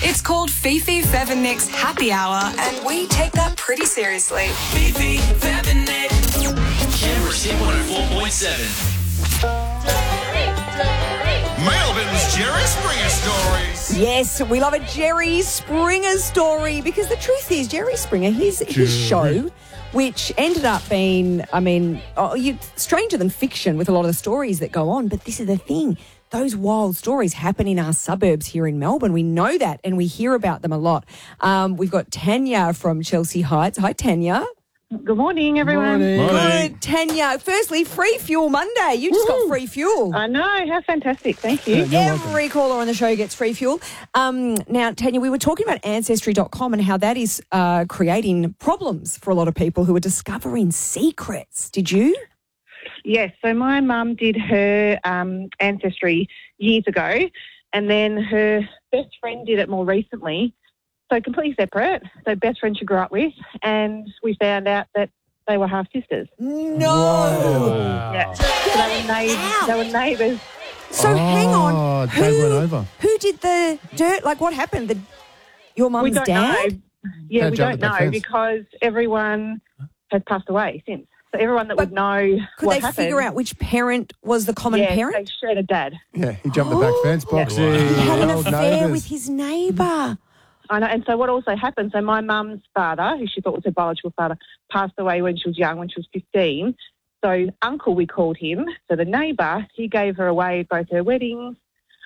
It's called Fifi, Fev and Nick's Happy Hour, and we take that pretty seriously. Fifi, Fev and Nick. Canberra's Hit 104.7. Melbourne's Jerry Springer Stories. Yes, we love a Jerry Springer story because the truth is, Jerry Springer, his show, which ended up being, stranger than fiction with a lot of the stories that go on. But this is the thing. Those wild stories happen in our suburbs here in Melbourne. We know that and we hear about them a lot. We've got Tanya from Chelsea Heights. Hi, Tanya. Good morning, everyone. Good, Tanya. Firstly, free fuel Monday. You just got free fuel. I know. How fantastic. Thank you. Every caller on the show gets free fuel. Now, Tanya, we were talking about Ancestry.com and how that is creating problems for a lot of people who are discovering secrets. Did you? Yes. So my mum did her Ancestry years ago, and then her best friend did it more recently. So completely separate. So best friend she grew up with, and we found out that they were half sisters. No. Yeah. So they were neighbours. So hang on. Dad went over. Who did the dirt? Like, what happened? Your mum's We don't dad? know. Yeah, Dad we jumped don't the back know fence. because everyone has passed away since. So everyone that would know Could what they happened. figure out which parent was the common Yeah, parent? they shared a dad. Yeah, he jumped the back fence, Boxy. He had an Old affair neighbours. with his neighbour. I know, and so what also happened, so my mum's father, who she thought was her biological father, passed away when she was young, when she was 15. So uncle, we called him. So the neighbour, he gave her away at both her weddings.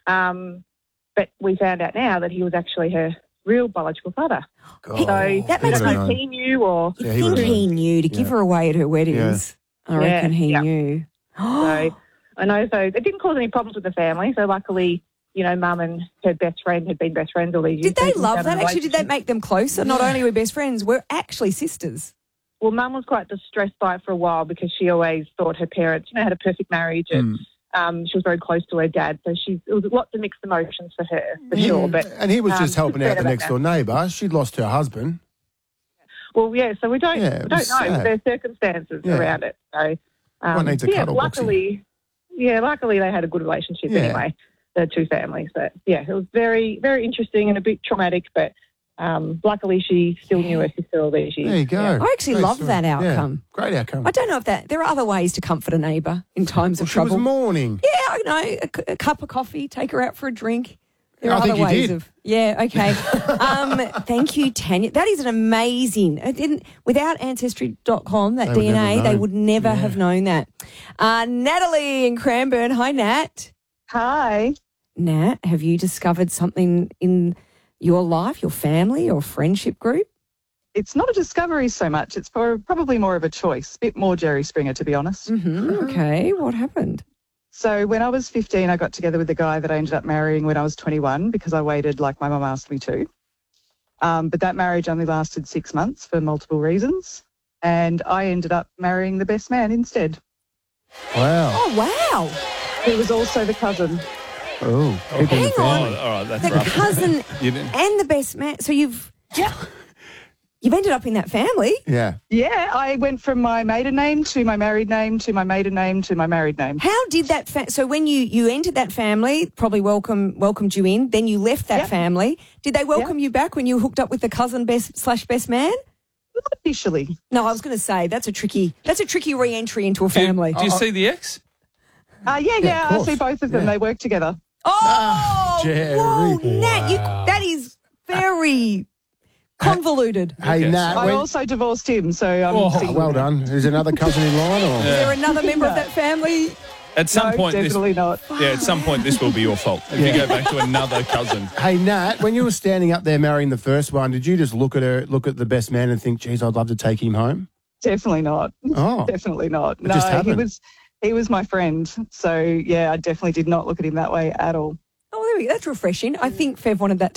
But we found out now that he was actually her real biological father. God. So That we makes don't me- know if he knew or... You Yeah, he think would've he known. knew to give her away at her weddings? I reckon he yeah. knew. So I know, so it didn't cause any problems with the family. So luckily, you know, mum and her best friend had been best friends all these years. Did they So love had a that? Actually, did that relationship. make them closer? Not only were best friends, we're actually sisters. Well, mum was quite distressed by it for a while because she always thought her parents, had a perfect marriage and she was very close to her dad. So it was lots of mixed emotions for her, for sure. But And he was just helping out better the back next then. door neighbour. She'd lost her husband. Well, yeah, so we don't, Yeah, it we don't was know sad. their circumstances Yeah. around it. So, One needs a cuddle, luckily they had a good relationship Yeah. anyway, the two families. But yeah, it was very, very interesting and a bit traumatic, but luckily she still knew her sister all these years. There you go. Yeah. I actually Great love story. that outcome. Yeah, great outcome. I don't know if there are other ways to comfort a neighbour in times of She was trouble. mourning. Yeah, I know. A cup of coffee, take her out for a drink. There are I think other you ways did. of. Yeah, okay. Thank you, Tanya. That is an amazing. Without Ancestry.com, that They would DNA, never they know. would never have known that. Natalie in Cranbourne. Hi, Nat. Hi. Nat, have you discovered something in your life, your family, your friendship group? It's not a discovery so much. It's probably more of a choice. Bit more Jerry Springer, to be honest. Okay, what happened? So when I was 15, I got together with a guy that I ended up marrying when I was 21 because I waited like my mum asked me to. But that marriage only lasted 6 months for multiple reasons. And I ended up marrying the best man instead, Wow. Oh, wow. who was also the cousin. Oh, people in the Hang on. family. All right, that's The rough. cousin You didn't- and the best man. So you've ended up in that family. Yeah. Yeah, I went from my maiden name to my married name to my maiden name to my married name. How did that? So when you entered that family, probably welcomed you in. Then you left that Yep. family. Did they welcome you back when you hooked up with the cousin best man? Not officially. No, I was going to say that's a tricky re-entry into a Do you- family. Do you see the ex? Yeah, of I course. see both of them. Yeah. They work together. Oh, Jerry. whoa, Nat, that is very convoluted. Hey, Okay, Nat, I also divorced him, so I'm single. well done. Is another cousin in line? Or? Is there another member of that family? At some No, point, definitely not. at some point, this will be your fault if you go back to another cousin. Hey, Nat, when you were standing up there marrying the first one, did you just look at the best man and think, geez, I'd love to take him home? Definitely not. Oh. Definitely not. It just No, happened. he was my friend. So yeah, I definitely did not look at him that way at all. Oh, there we go. That's refreshing. I think Fev wanted that